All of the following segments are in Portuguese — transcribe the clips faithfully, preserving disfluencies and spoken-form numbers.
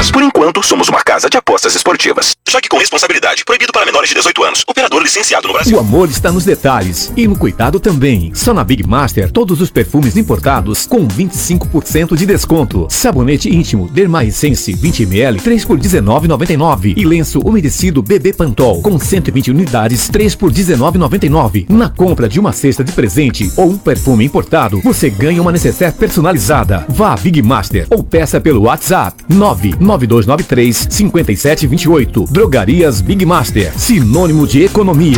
Nós, por enquanto, somos uma casa de apostas esportivas. Jogue com responsabilidade. Proibido para menores de dezoito anos. Operador licenciado no Brasil. O amor está nos detalhes e no cuidado também. Só na Big Master, todos os perfumes importados com vinte e cinco por cento de desconto. Sabonete íntimo Derma Essence vinte mililitros, três por dezenove reais e noventa e nove centavos. E lenço umedecido Bebê Pantol com cento e vinte unidades, três por dezenove reais e noventa e nove centavos. Na compra de uma cesta de presente ou um perfume importado, você ganha uma necessaire personalizada. Vá a Big Master ou peça pelo WhatsApp nove nove dois nove três, cinco sete dois oito. Drogarias Big Master, sinônimo de economia.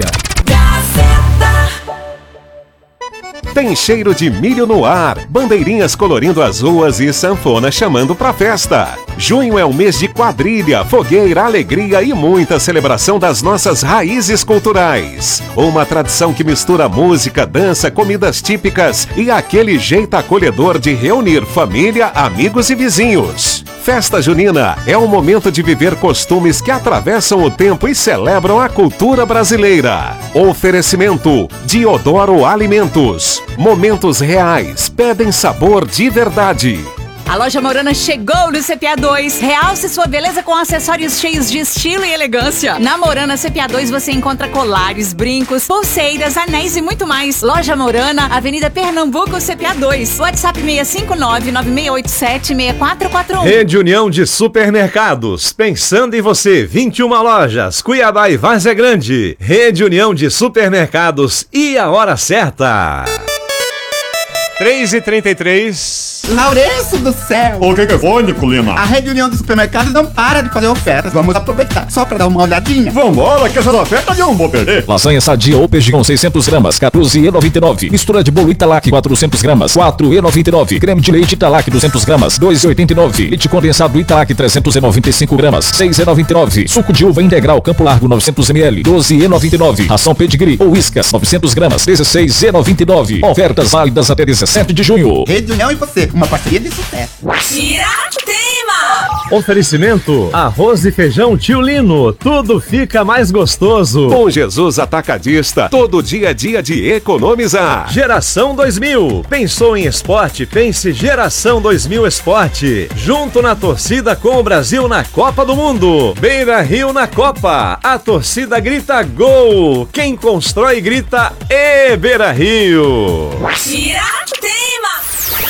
Tem cheiro de milho no ar, bandeirinhas colorindo as ruas e sanfona chamando pra festa. Junho é o mês de quadrilha, fogueira, alegria e muita celebração das nossas raízes culturais. Uma tradição que mistura música, dança, comidas típicas e aquele jeito acolhedor de reunir família, amigos e vizinhos. Festa junina é o momento de viver costumes que atravessam o tempo e celebram a cultura brasileira. Oferecimento Diodoro Alimentos. Momentos reais, pedem sabor de verdade. A loja Morana chegou no C P A dois. Realce sua beleza com acessórios cheios de estilo e elegância. Na Morana C P A dois você encontra colares, brincos, pulseiras, anéis e muito mais. Loja Morana, Avenida Pernambuco, C P A dois. WhatsApp seis cinco nove, nove seis oito sete, seis quatro quatro um. Rede União de Supermercados. Pensando em você, vinte e uma lojas, Cuiabá e Várzea Grande. Rede União de Supermercados e a hora certa. três e trinta e três. Laurenço do céu! O que que foi, Nicolina? A Rede União dos Supermercados não para de fazer ofertas. Vamos aproveitar, só pra dar uma olhadinha. Vambora, que essa oferta eu não vou perder. Lasanha sadia ou peixe com seiscentos gramas, quatorze reais e noventa e nove centavos. Mistura de bolo Italac, quatrocentos gramas, quatro reais e noventa e nove centavos. Creme de leite Italac, duzentas gramas, dois reais e oitenta e nove centavos. Leite condensado Italac, trezentos e noventa e cinco gramas, seis reais e noventa e nove centavos. Suco de uva integral Campo Largo, novecentos mililitros, doze reais e noventa e nove centavos. Ração Pedigree ou Whiskas, novecentas gramas, dezesseis reais e noventa e nove centavos. Ofertas válidas até dezessete de junho. Rede União e você, uma parceria de sucesso. Tira tema! Oferecimento: arroz e feijão Tio Lino. Tudo fica mais gostoso. Com Jesus Atacadista, todo dia é dia de economizar. Geração dois mil. Pensou em esporte? Pense Geração dois mil Esporte. Junto na torcida com o Brasil na Copa do Mundo. Beira Rio na Copa. A torcida grita gol. Quem constrói grita e Beira Rio. Tira tema!